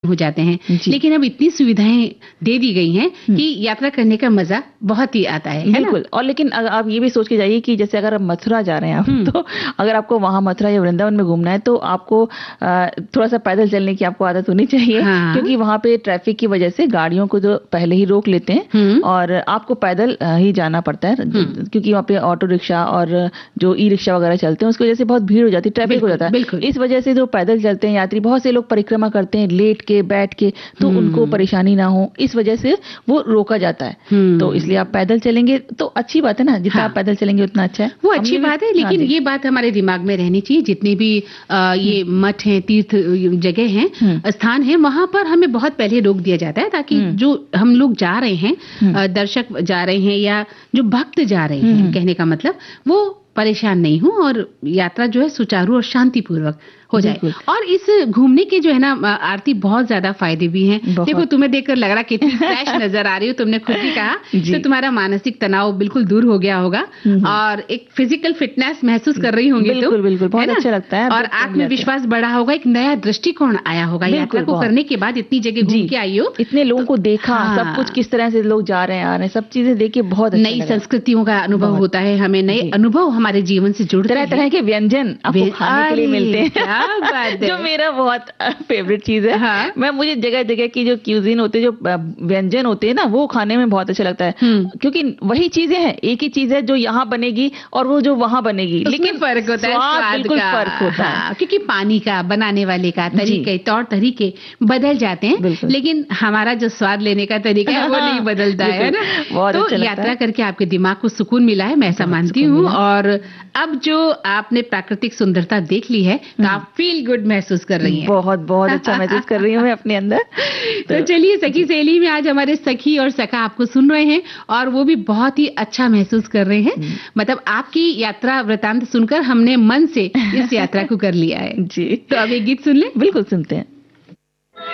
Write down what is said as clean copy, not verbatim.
हो जाते हैं, लेकिन अब इतनी सुविधाएं दे दी गई हैं कि यात्रा करने का मजा बहुत ही आता है बिल्कुल। और लेकिन आप ये भी सोच के जाइए कि जैसे अगर आप मथुरा जा रहे हैं आप, तो अगर आपको वहां मथुरा या वृंदावन में घूमना है तो आपको थोड़ा सा पैदल चलने की आपको आदत होनी चाहिए। क्योंकि वहां पे ट्रैफिक की वजह से गाड़ियों को जो पहले ही रोक लेते हैं और आपको पैदल ही जाना पड़ता है, क्योंकि वहाँ पे ऑटो रिक्शा और जो ई रिक्शा वगैरह चलते हैं उसकी वजह से बहुत भीड़ हो जाती है, ट्रैफिक हो जाता है। इस वजह से जो पैदल चलते हैं यात्री, बहुत से लोग परिक्रमा करते हैं लेट के बैठ के, तो उनको परेशानी ना हो इस वजह से वो रोका जाता है। तो इसलिए आप पैदल चलेंगे तो अच्छी बात है ना, जितना आप पैदल चलेंगे उतना अच्छा है। वो अच्छी बात है, लेकिन ये बात हमारे दिमाग में रहनी चाहिए, जितने भी ये मठ हैं, तीर्थ जगह हैं, स्थान है, वहां पर हमें बहुत पहले रोक दिया जाता है, ताकि जो हम लोग जा रहे हैं, दर्शक जा रहे हैं या जो भक्त जा रहे हैं, कहने का मतलब वो परेशान नहीं हो और यात्रा जो है सुचारू और शांतिपूर्वक हो जाए। और इस घूमने के जो है ना आरती बहुत ज्यादा फायदे भी हैं। देखो तुम्हें देखकर लग रहा कितनी फ्रेश नजर आ रही हो, तुमने खुद भी कहा, तो तुम्हारा मानसिक तनाव बिल्कुल दूर हो गया होगा और एक फिजिकल फिटनेस महसूस कर रही होंगी। बिल्कुल बिल्कुल, बहुत अच्छा लगता है और आत्मविश्वास बढ़ा होगा, एक नया दृष्टिकोण आया होगा यात्रा को करने के बाद। इतनी जगह घूम के आई हो, इतने लोगों को देखा, सब कुछ किस तरह से लोग जा रहे हैं आ रहे हैं, सब चीजें देख के बहुत नई संस्कृतियों का अनुभव होता है, हमें नए अनुभव हमारे जीवन से जुड़ते हैं, तरह तरह के व्यंजन आपको खाने के लिए मिलते हैं, जो मेरा बहुत फेवरेट चीज है। मैं मुझे जगह जगह की जो क्यूजिन होते हैं, जो व्यंजन होते हैं ना, वो खाने में बहुत अच्छा लगता है, क्योंकि वही चीजें हैं, एक ही चीज है जो यहाँ बनेगी और वो जो वहाँ बनेगी, लेकिन फर्क होता है, स्वाद बिल्कुल फर्क होता है, क्योंकि पानी का बनाने वाले का तरीके, तौर तरीके बदल जाते हैं, लेकिन हमारा जो स्वाद लेने का तरीका है वो नहीं बदलता है ना। तो यात्रा करके आपके दिमाग को सुकून मिला है, मैं ऐसा मानती हूँ। और अब जो आपने प्राकृतिक सुंदरता देख ली है तो आप फील गुड महसूस कर रही हैं। बहुत बहुत अच्छा महसूस कर रही हूँ मैं अपने अंदर। तो चलिए, सखी सहेली में आज हमारे सखी और सखा आपको सुन रहे हैं और वो भी बहुत ही अच्छा महसूस कर रहे हैं। मतलब आपकी यात्रा वृतांत सुनकर हमने मन से इस यात्रा को कर लिया है। जी, तो अब एक गीत सुन लें। बिल्कुल सुनते हैं।